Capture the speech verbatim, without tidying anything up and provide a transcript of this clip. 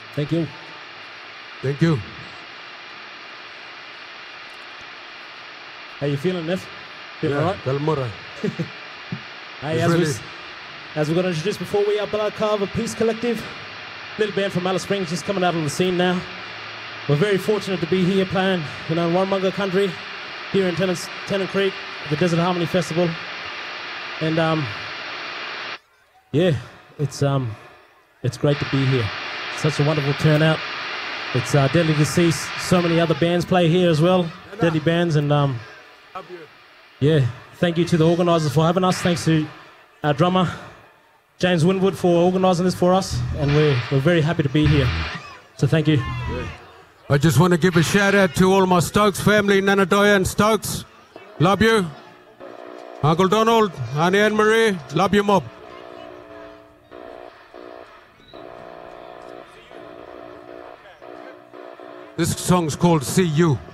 Thank you. Thank you. How you feeling, Neff? Feeling Yeah, all right? Kalmora. Hey, as, really... we, as we're going to introduce before we are Balakav, a Peace Collective. Little band from Alice Springs just coming out on the scene now. We're very fortunate to be here playing, you know, in Warramunga country, here in Tennant, Tennant Creek, the Desert Harmony Festival. And um, yeah, it's um, it's great to be here. Such a wonderful turnout. It's uh, deadly to see so many other bands play here as well, deadly bands, and um, yeah, thank you to the organisers for having us. Thanks to our drummer, James Winwood, for organising this for us, and we're, we're very happy to be here. So thank you. I just want to give a shout out to all my Stokes family, Nanadoya and Stokes. Love you. Uncle Donald, Auntie Anne-Marie, love you, mob. This song's called See You.